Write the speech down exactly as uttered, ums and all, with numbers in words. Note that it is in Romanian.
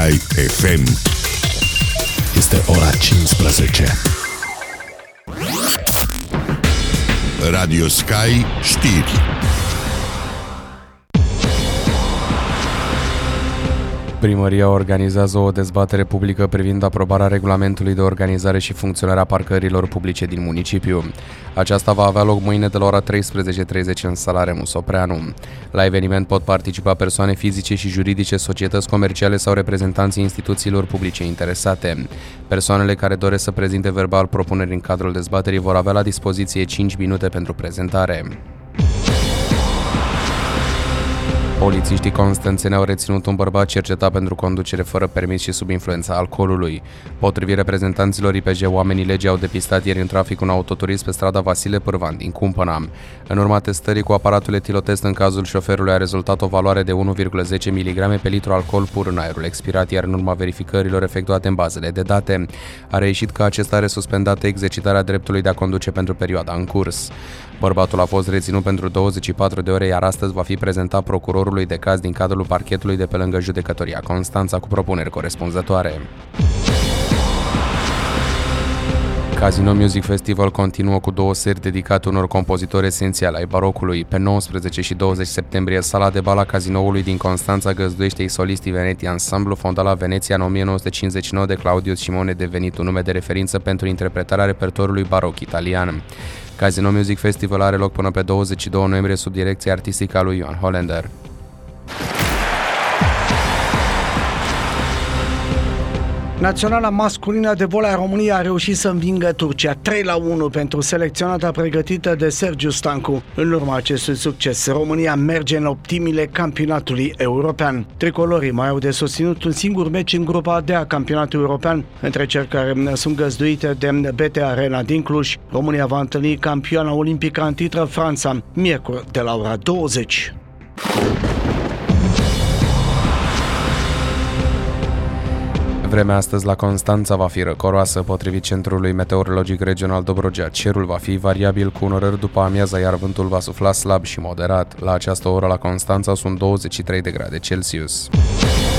Sky F M. Este ora cincisprezece. Radio Sky știri. Primăria organizează o dezbatere publică privind aprobarea regulamentului de organizare și funcționare a parcărilor publice din municipiu. Aceasta va avea loc mâine de la ora treisprezece și treizeci în sala Remus Opreanu. La eveniment pot participa persoane fizice și juridice, societăți comerciale sau reprezentanții instituțiilor publice interesate. Persoanele care doresc să prezinte verbal propuneri în cadrul dezbaterii vor avea la dispoziție cinci minute pentru prezentare. Polițiștii constanțeni au reținut un bărbat cercetat pentru conducere fără permis și sub influența alcoolului. Potrivit reprezentanților I P J, oamenii legii au depistat ieri în trafic un autoturist pe strada Vasile Pârvan din Cumpăna. În urma testării cu aparatul etilotest în cazul șoferului a rezultat o valoare de unu virgulă zece miligrame pe litru alcool pur în aerul expirat, iar în urma verificărilor efectuate în bazele de date a reieșit că acesta are suspendată exercitarea dreptului de a conduce pentru perioada în curs. Bărbatul a fost reținut pentru douăzeci și patru de ore, iar astăzi va fi prezentat procurorului de caz din cadrul parchetului de pe lângă Judecătoria Constanța cu propuneri corespunzătoare. Casino Music Festival continuă cu două seri dedicate unor compozitori esențiali ai barocului. Pe nouăsprezece și douăzeci septembrie, sala de bal a Casinoului din Constanța găzduiește i Solisti Veneti, ansamblu fondat la Veneția în o mie nouă sute cincizeci și nouă de Claudius Simone, devenit un nume de referință pentru interpretarea repertoriului baroc italian. Casino Music Festival are loc până pe douăzeci și doi noiembrie sub direcția artistică a lui Ioan Hollander. Naționala masculină de volei a României a reușit să învingă Turcia trei la unu pentru selecționata pregătită de Sergiu Stancu. În urma acestui succes, România merge în optimile campionatului european. Tricolorii mai au de susținut un singur meci în grupa D a campionatului european, între cei care sunt găzduite de B T Arena din Cluj. România va întâlni campioana olimpică în titră Franța, miercuri de la ora douăzeci. Vremea astăzi la Constanța va fi răcoroasă, potrivit Centrului Meteorologic Regional Dobrogea. Cerul va fi variabil cu unorări după amiaza, iar vântul va sufla slab și moderat. La această oră la Constanța sunt douăzeci și trei de grade Celsius.